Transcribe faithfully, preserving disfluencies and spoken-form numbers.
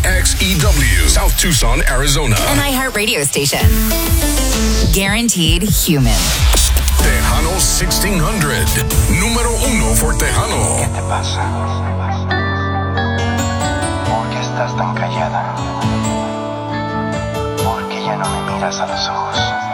X E W, South Tucson, Arizona. An iHeart radio station. Guaranteed human. Tejano sixteen hundred, número uno for Tejano. ¿Qué te pasa? ¿Por qué estás tan callada? ¿Por qué ya no me miras a los ojos?